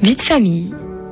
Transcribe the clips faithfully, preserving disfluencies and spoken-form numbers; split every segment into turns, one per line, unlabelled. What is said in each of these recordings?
Vie de famille.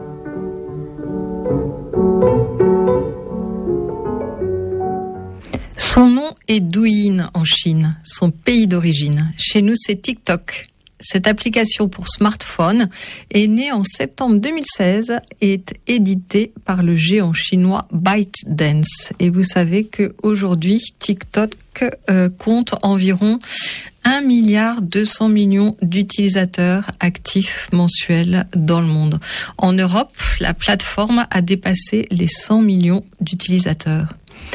Son nom est Douyin en Chine, son pays d'origine. Chez nous, c'est TikTok. Cette application pour smartphone est née en septembre deux mille seize et est éditée par le géant chinois ByteDance. Et vous savez qu'aujourd'hui, TikTok euh, compte environ un milliard deux cents millions d'utilisateurs actifs mensuels dans le monde. En Europe, la plateforme a dépassé les cent millions d'utilisateurs.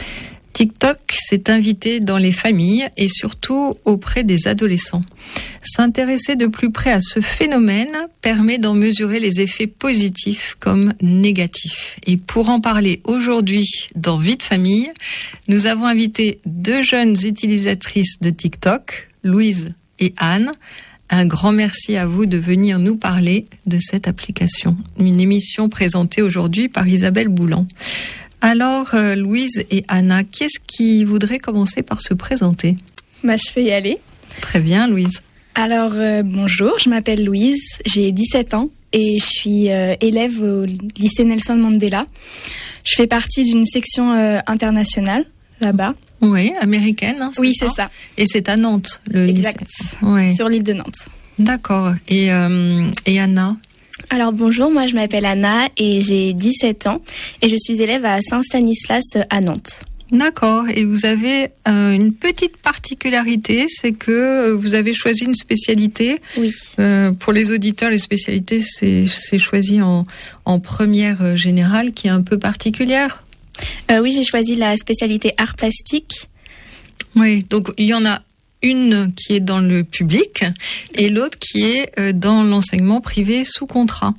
TikTok s'est invité dans les familles et surtout auprès des adolescents. S'intéresser de plus près à ce phénomène permet d'en mesurer les effets positifs comme négatifs. Et pour en parler aujourd'hui dans Vie de famille, nous avons invité deux jeunes utilisatrices de TikTok, Louise et Anne. Un grand merci à vous de venir nous parler de cette application. Une émission présentée aujourd'hui par Isabelle Boulan. Alors, euh, Louise et Anna, qu'est-ce qui voudrait commencer par se présenter ?
Bah, je vais y aller.
Très bien, Louise.
Alors, euh, bonjour, je m'appelle Louise, j'ai dix-sept ans et je suis euh, élève au lycée Nelson Mandela. Je fais partie d'une section euh, internationale, là-bas.
Oui, américaine, hein, c'est
Oui,
ça
c'est ça.
Et c'est à Nantes, le
exact.
lycée. Ouais.
Sur l'île de Nantes.
D'accord. Et, euh, et Anna ?
Alors bonjour, moi je m'appelle Anna et j'ai dix-sept ans et je suis élève à Saint-Stanislas à Nantes.
D'accord. Et vous avez euh, une petite particularité, c'est que vous avez choisi une spécialité.
Oui.
Euh, pour les auditeurs, les spécialités, c'est, c'est choisi en, en première générale qui est un peu particulière.
Euh, oui, j'ai choisi la spécialité art plastique.
Oui, donc il y en a une qui est dans le public et l'autre qui est dans l'enseignement privé sous contrat.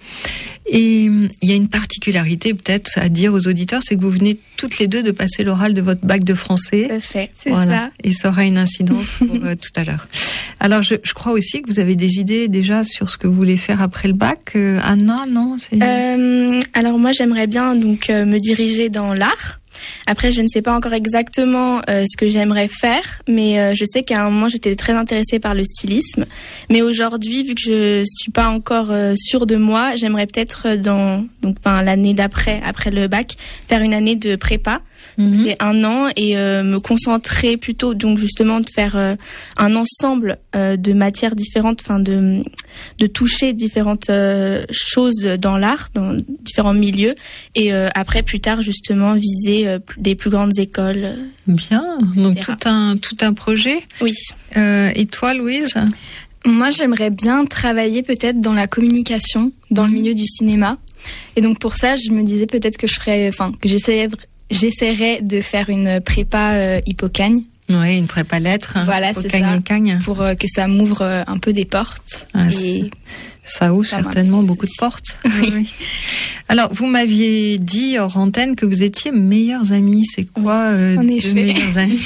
Et il y a une particularité peut-être à dire aux auditeurs, c'est que vous venez toutes les deux de passer l'oral de votre bac de français.
Tout à fait,
c'est
voilà.
ça.
Et ça aura une incidence pour euh, tout à l'heure. Alors je, je crois aussi que vous avez des idées déjà sur ce que vous voulez faire après le bac. Euh, Anna, non c'est...
Euh, alors moi j'aimerais bien donc euh, me diriger dans l'art. Après, je ne sais pas encore exactement euh, ce que j'aimerais faire, mais euh, je sais qu'à un moment, j'étais très intéressée par le stylisme. Mais aujourd'hui, vu que je suis pas encore euh, sûre de moi, j'aimerais peut-être dans donc ben, l'année d'après, après le bac, faire une année de prépa. Donc,
Mm-hmm.
c'est un an et euh, me concentrer plutôt, donc justement, de faire euh, un ensemble euh, de matières différentes, enfin de de toucher différentes euh, choses dans l'art, dans différents milieux, et euh, après plus tard justement viser euh, des plus grandes écoles. Euh,
Bien, donc
et cetera.
tout un tout un projet.
Oui.
Euh, et toi, Louise ?
Moi, j'aimerais bien travailler peut-être dans la communication, dans le milieu du cinéma. Et donc pour ça, je me disais peut-être que je ferais, enfin, que j'essaierais de, j'essaierais de faire une prépa euh, Hippocagne.
Oui, une prépa lettres.
Voilà, c'est
Cagne
ça.
et Cagne.
Pour euh, que ça m'ouvre euh, un peu des portes.
Ah,
et
c'est... Ça ouvre
Ça
certainement
m'intéresse
beaucoup de
aussi.
portes.
Oui.
Oui. Alors, vous m'aviez dit hors antenne que vous étiez meilleures amies. C'est quoi euh,
en
deux
effet.
meilleures amies?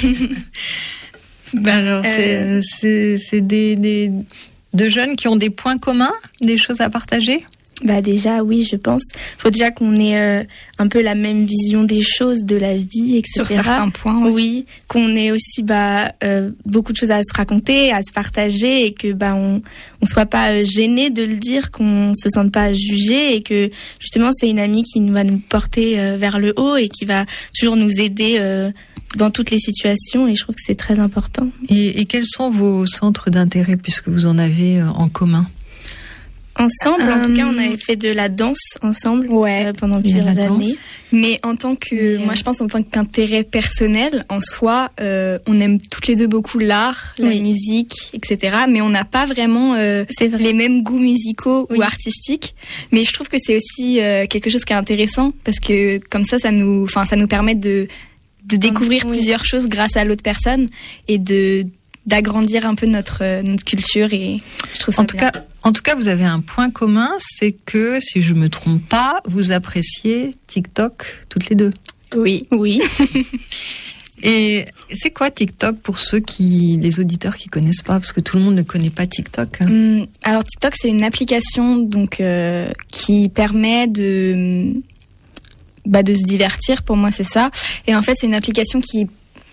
Alors, c'est,
Euh,
c'est, c'est des, des deux jeunes qui ont des points communs, des choses à partager?
Bah déjà oui, je pense. Faut déjà qu'on ait euh, un peu la même vision des choses, de la vie, et cetera.
sur certains points.
Oui,
Oui.
qu'on ait aussi bah euh, beaucoup de choses à se raconter, à se partager, et que bah on on soit pas euh, gêné de le dire, qu'on se sente pas jugé, et que justement c'est une amie qui va nous porter euh, vers le haut et qui va toujours nous aider euh, dans toutes les situations. Et je trouve que c'est très important.
Et, et quels sont vos centres d'intérêt puisque vous en avez euh, en commun?
Ensemble, en
Euh,
tout cas, on avait fait de la danse ensemble
Ouais.
euh, pendant
Il y a
plusieurs
la danse.
années.
Mais en tant que,
Mais, euh,
moi je pense en tant qu'intérêt personnel, en soi, euh, on aime toutes les deux beaucoup l'art, la
Oui.
musique, et cetera. Mais on n'a pas vraiment euh,
C'est vrai.
les mêmes goûts musicaux
Oui.
ou artistiques. Mais je trouve que c'est aussi euh, quelque chose qui est intéressant parce que comme ça, ça nous, enfin, ça nous permet de de découvrir
Oui.
plusieurs choses grâce à l'autre personne et de d'agrandir un peu notre euh, notre culture. Et je trouve ça
En tout
bien.
cas, en tout cas, vous avez un point commun, c'est que, si je me trompe pas, vous appréciez TikTok toutes les deux.
Oui, oui.
Et c'est quoi TikTok pour ceux qui, les auditeurs qui connaissent pas, parce que tout le monde ne connaît pas TikTok.
Hum, alors TikTok, c'est une application donc euh, qui permet de bah, de se divertir. Pour moi, c'est ça. Et en fait, c'est une application qui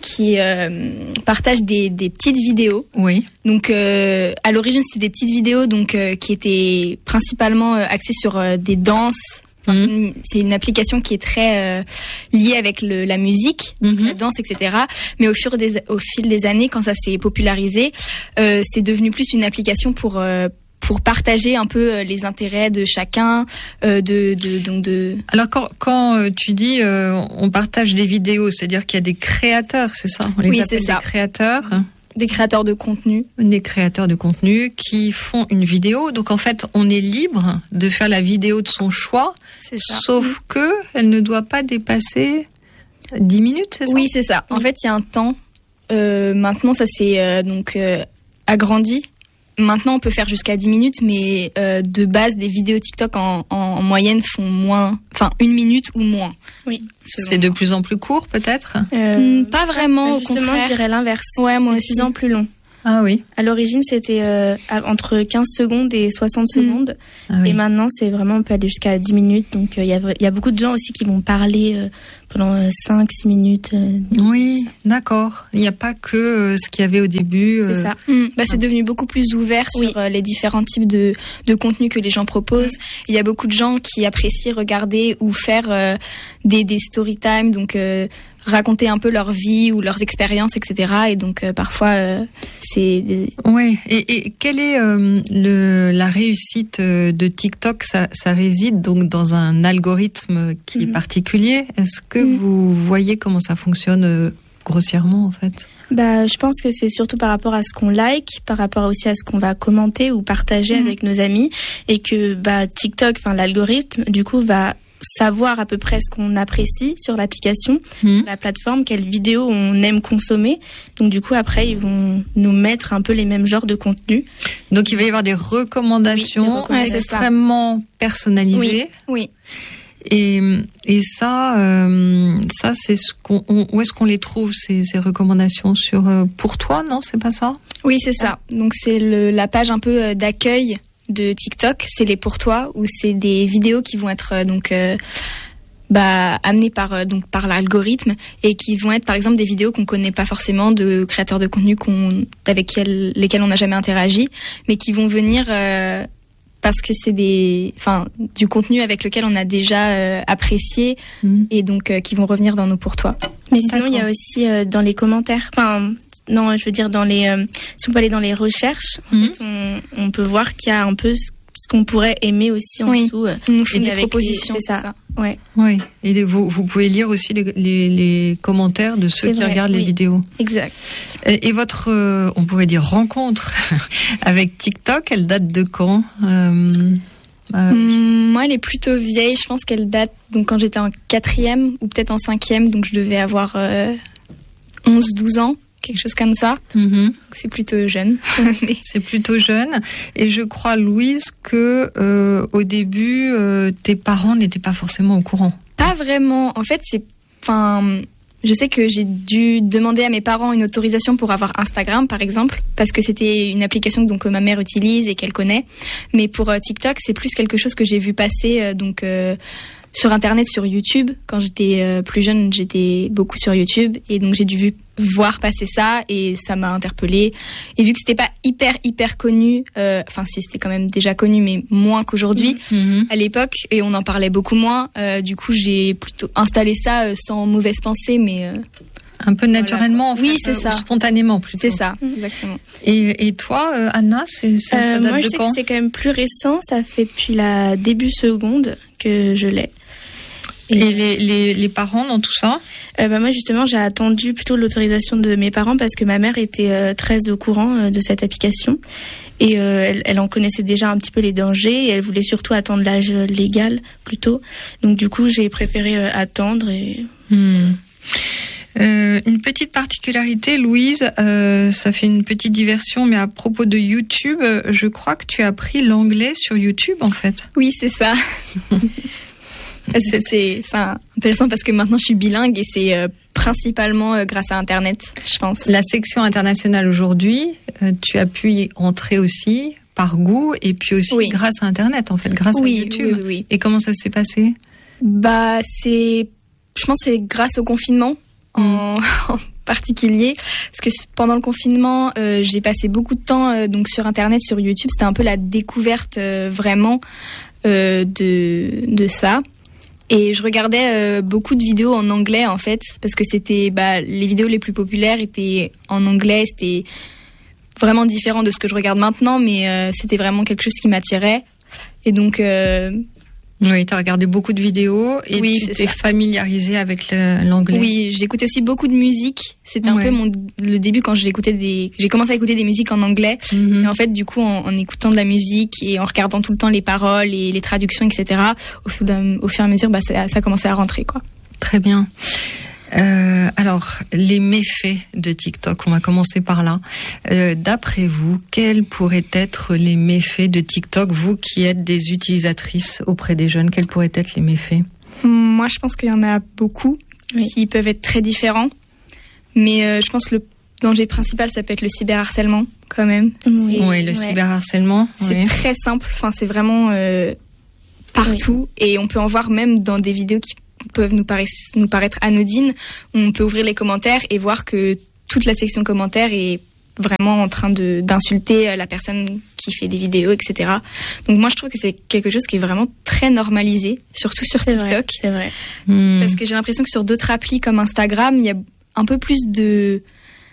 qui euh, partage des, des petites vidéos.
Oui.
Donc euh, à l'origine c'était des petites vidéos donc euh, qui étaient principalement euh, axées sur euh, des danses. Enfin, mmh. c'est, une, c'est une application qui est très euh, liée avec le, la musique, mmh. la danse, et cetera. Mais au fur des au fil des années, quand ça s'est popularisé, euh, c'est devenu plus une application pour euh, pour partager un peu les intérêts de chacun, euh, de, de donc de.
Alors quand quand tu dis euh, on partage des vidéos, c'est-à-dire qu'il y a des créateurs, c'est ça? On les
oui,
appelle
c'est ça.
Des créateurs.
Des créateurs de contenu.
Des créateurs de contenu qui font une vidéo. Donc en fait, on est libre de faire la vidéo de son choix,
c'est ça.
Sauf que elle ne doit pas dépasser dix minutes, c'est ça?
Oui, c'est ça. En fait, il y a un temps. Euh, maintenant, ça s'est euh, donc euh, agrandi. Maintenant, on peut faire jusqu'à dix minutes, mais euh, de base, les vidéos TikTok en, en, en moyenne font moins, enfin une minute ou moins.
Oui.
C'est de plus en plus court, peut-être
euh, Pas vraiment,
justement,
au contraire.
je dirais l'inverse.
Ouais, moi
c'est
aussi.
de plus en plus long.
Ah oui.
À l'origine, c'était euh, entre quinze secondes et soixante mmh. secondes. Ah oui. Et maintenant, c'est vraiment, on peut aller jusqu'à dix minutes. Donc, il euh, y, y a beaucoup de gens aussi qui vont parler euh, pendant euh, cinq six minutes. Euh,
oui, d'accord. Il n'y a pas que euh, ce qu'il y avait au début.
Euh... C'est ça.
Mmh. Bah, c'est devenu beaucoup plus ouvert oui. sur euh, les différents types de, de contenus que les gens proposent. Il mmh. y a beaucoup de gens qui apprécient regarder ou faire euh, des, des story time. Donc, euh, raconter un peu leur vie ou leurs expériences, et cetera. Et donc euh, parfois euh, c'est. Des...
Oui. Et, et quelle est euh, le, la réussite de TikTok? Ça, ça réside donc dans un algorithme qui mmh. est particulier. Est-ce que mmh. vous voyez comment ça fonctionne euh, grossièrement en fait?
Bah, je pense que c'est surtout par rapport à ce qu'on like, par rapport aussi à ce qu'on va commenter ou partager mmh. avec nos amis, et que bah TikTok, enfin l'algorithme, du coup va savoir à peu près ce qu'on apprécie sur l'application, mmh. la plateforme, quelles vidéos on aime consommer. Donc du coup, après, ils vont nous mettre un peu les mêmes genres de contenus.
Donc il va y avoir des recommandations, oui, des recommandations. extrêmement personnalisées.
Oui. oui.
Et, et ça, euh, ça c'est ce qu'on, on, où est-ce qu'on les trouve ces, ces recommandations sur euh, Pour toi, non, c'est pas ça?
Oui, c'est ça. Donc c'est le, la page un peu d'accueil de TikTok, c'est les pour toi, où c'est des vidéos qui vont être euh, donc euh, bah amenées par euh, donc par l'algorithme, et qui vont être par exemple des vidéos qu'on connaît pas forcément, de créateurs de contenu qu'on avec quel, lesquels on n'a jamais interagi, mais qui vont venir euh, parce que c'est des enfin du contenu avec lequel on a déjà euh, apprécié mmh. et donc euh, qui vont revenir dans nos pour toi.
Mais sinon, il y a aussi euh, dans les commentaires, enfin, non, je veux dire dans les, euh, si on peut aller dans les recherches, en mmh. fait, on, on peut voir qu'il y a un peu ce, ce qu'on pourrait aimer aussi en
oui.
dessous. Euh,
on nous fait des propositions,
les, c'est, c'est ça. ça. Ouais.
Oui. Et vous, vous pouvez lire aussi les, les, les commentaires de ceux
c'est
qui
vrai,
regardent
oui.
les vidéos.
Exact.
Et, et votre, euh, on pourrait dire rencontre avec TikTok, elle date de quand? euh...
Euh, mmh, moi, elle est plutôt vieille. Je pense qu'elle date donc quand j'étais en quatrième ou peut-être en cinquième, donc je devais avoir euh, onze douze ans, quelque chose comme ça.
Mmh.
C'est plutôt jeune.
Mais... C'est plutôt jeune. Et je crois, Louise, que euh, au début, euh, tes parents n'étaient pas forcément au courant.
Pas vraiment. En fait, c'est, enfin. Je sais que j'ai dû demander à mes parents une autorisation pour avoir Instagram, par exemple, parce que c'était une application donc, que ma mère utilise et qu'elle connaît. Mais pour euh, TikTok, c'est plus quelque chose que j'ai vu passer euh, donc euh, sur Internet, sur YouTube. Quand j'étais euh, plus jeune, j'étais beaucoup sur YouTube. Et donc, j'ai dû vu, voir passer ça et ça m'a interpellée. Et vu que c'était pas hyper, hyper connu, euh, enfin si, c'était quand même déjà connu, mais moins qu'aujourd'hui, mmh. à l'époque, et on en parlait beaucoup moins. Euh, du coup, j'ai plutôt installé ça euh, sans mauvaise pensée, mais... Euh,
un peu naturellement,
voilà.
en fait,
oui, c'est
euh,
ça.
Spontanément, plutôt.
C'est ça, mmh. exactement.
Et, et toi, euh, Anna, c'est, ça,
euh,
ça date
moi,
de
je sais
quand?
que c'est quand même plus récent. Ça fait depuis la début seconde que je l'ai.
Et, et les, les, les parents dans tout ça?
euh, bah Moi, justement, j'ai attendu plutôt l'autorisation de mes parents parce que ma mère était euh, très au courant euh, de cette application. Et euh, elle, elle en connaissait déjà un petit peu les dangers et elle voulait surtout attendre l'âge légal plutôt. Donc, du coup, j'ai préféré euh, attendre. Et...
Hmm. Euh, une petite particularité, Louise, euh, ça fait une petite diversion, mais à propos de YouTube, je crois que tu as appris l'anglais sur YouTube, en fait.
Oui, c'est ça. C'est, c'est, c'est intéressant parce que maintenant je suis bilingue et c'est euh, principalement euh, grâce à Internet, je pense.
La section internationale aujourd'hui, euh, tu as pu y entrer aussi par goût et puis aussi oui. grâce à Internet, en fait, grâce
oui,
à YouTube.
Oui, oui, oui.
Et comment ça s'est passé?
Bah, c'est, je pense que c'est grâce au confinement. Mmh. En, en particulier parce que pendant le confinement, euh, j'ai passé beaucoup de temps euh, donc sur Internet, sur YouTube. C'était un peu la découverte euh, vraiment euh, de de ça. Et je regardais euh, beaucoup de vidéos en anglais en fait parce que c'était bah, les vidéos les plus populaires étaient en anglais. C'était vraiment différent de ce que je regarde maintenant, mais euh, c'était vraiment quelque chose qui m'attirait. Et donc euh,
oui, tu as regardé beaucoup de vidéos et
oui,
tu t'es familiarisée avec le, l'anglais.
Oui, j'écoutais aussi beaucoup de musique. C'était un ouais. peu mon, le début quand j'écoutais des, j'ai commencé à écouter des musiques en anglais. Mm-hmm. Et en fait, du coup, en, en écoutant de la musique et en regardant tout le temps les paroles et les traductions, et cetera, au fur, au fur et à mesure, bah, ça, ça commençait à rentrer, quoi.
Très bien. Euh, alors, les méfaits de TikTok, on va commencer par là. Euh, d'après vous, quels pourraient être les méfaits de TikTok, vous qui êtes des utilisatrices auprès des jeunes, quels pourraient être les méfaits ?
Moi, je pense qu'il y en a beaucoup oui. qui peuvent être très différents. Mais euh, je pense que le danger principal, ça peut être le cyberharcèlement, quand même.
Oui, oui le ouais. cyberharcèlement.
C'est
oui.
très simple, enfin, c'est vraiment euh, partout. Oui. Et on peut en voir même dans des vidéos qui peuvent nous paraître, nous paraître anodines. On peut ouvrir les commentaires et voir que toute la section commentaires est vraiment en train de, d'insulter la personne qui fait des vidéos, et cetera. Donc moi, je trouve que c'est quelque chose qui est vraiment très normalisé, surtout sur
c'est
TikTok.
Vrai, c'est vrai.
Mmh. Parce que j'ai l'impression que sur d'autres applis comme Instagram, il y a un peu plus de...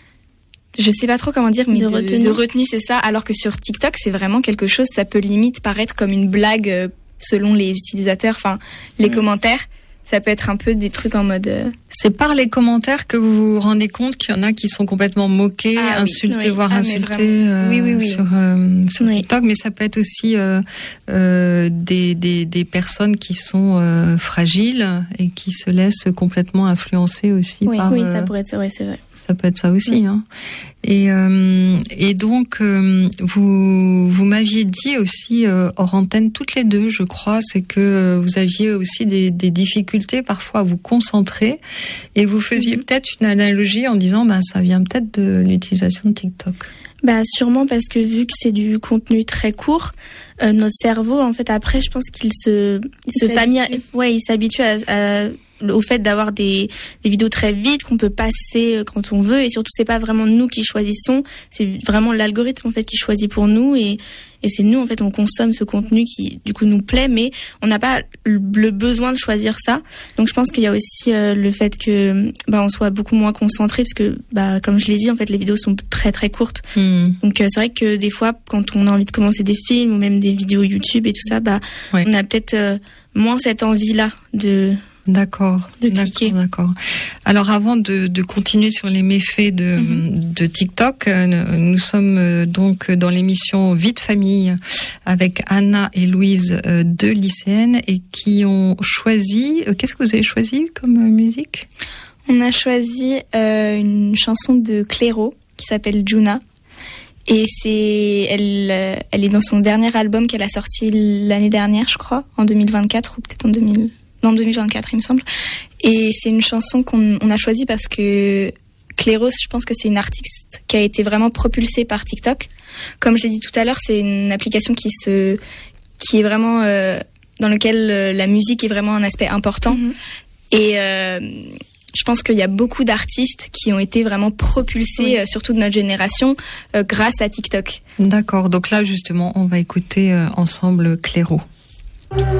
Je sais pas trop comment dire, mais de, de, retenue. de retenue, c'est ça. Alors que sur TikTok, c'est vraiment quelque chose, ça peut limite paraître comme une blague selon les utilisateurs, enfin, les mmh. commentaires. Ça peut être un peu des trucs en mode... Euh...
C'est par les commentaires que vous vous rendez compte qu'il y en a qui sont complètement moqués, ah, insultés, oui, voire ah, insultés euh, oui, oui, oui. sur, euh, sur oui. TikTok. Mais ça peut être aussi euh, euh, des, des, des personnes qui sont euh, fragiles et qui se laissent complètement influencer aussi
oui,
par...
Oui,
euh,
ça pourrait être ça, ouais, c'est vrai.
Ça peut être ça aussi. Oui. Hein. Et, euh, et donc, euh, vous, vous m'aviez dit aussi, euh, hors antenne, toutes les deux, je crois, c'est que vous aviez aussi des, des difficultés parfois à vous concentrer et vous faisiez mmh. peut-être une analogie en disant, bah, ça vient peut-être de l'utilisation de TikTok.
Bah, sûrement parce que vu que c'est du contenu très court, euh, notre cerveau, en fait, après, je pense qu'il se, il se familiarise, ouais, il s'habitue à, à au fait d'avoir des, des vidéos très vite qu'on peut passer quand on veut, et surtout c'est pas vraiment nous qui choisissons, c'est vraiment l'algorithme en fait qui choisit pour nous, et, et c'est nous en fait on consomme ce contenu qui du coup nous plaît, mais on n'a pas le besoin de choisir ça. Donc je pense qu'il y a aussi euh, le fait que bah on soit beaucoup moins concentré, parce que bah comme je l'ai dit en fait les vidéos sont très très courtes. Mmh. Donc euh, c'est vrai que des fois quand on a envie de commencer des films ou même des vidéos YouTube et tout ça, bah ouais. on a peut-être euh, moins cette envie là de
D'accord,
de cliquer.
D'accord, d'accord. Alors avant de, de continuer sur les méfaits de, mm-hmm. de TikTok, nous sommes donc dans l'émission Vie de famille avec Anna et Louise, deux lycéennes, et qui ont choisi, qu'est-ce que vous avez choisi comme musique ?
On a choisi euh, une chanson de Clairo qui s'appelle Juna. Et c'est, elle, elle est dans son dernier album qu'elle a sorti l'année dernière, je crois, en deux mille vingt-quatre ou peut-être en deux mille... Non, deux mille vingt-quatre, il me semble. Et c'est une chanson qu'on on a choisie parce que Clairos, je pense que c'est une artiste qui a été vraiment propulsée par TikTok. Comme je l'ai dit tout à l'heure, c'est une application qui se, qui est vraiment euh, dans laquelle euh, la musique est vraiment un aspect important. Mm-hmm. Et euh, je pense qu'il y a beaucoup d'artistes qui ont été vraiment propulsés, oui. euh, surtout de notre génération, euh, grâce à TikTok.
D'accord. Donc là, justement, on va écouter euh, ensemble Clairo.